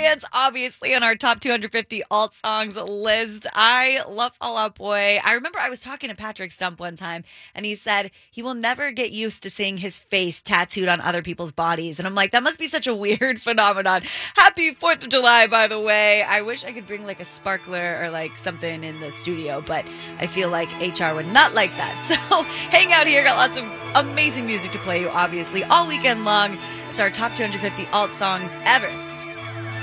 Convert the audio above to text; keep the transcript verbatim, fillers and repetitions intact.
Dance, obviously, on our top two hundred fifty alt songs list. I love Fall Out Boy. I remember I was talking to Patrick Stump one time, and he said he will never get used to seeing his face tattooed on other people's bodies. And I'm like, that must be such a weird phenomenon. Happy fourth of July, by the way. I wish I could bring like a sparkler or like something in the studio, but I feel like H R would not like that. So hang out here. Got lots of amazing music to play you, obviously, all weekend long. It's our top two hundred fifty alt songs ever.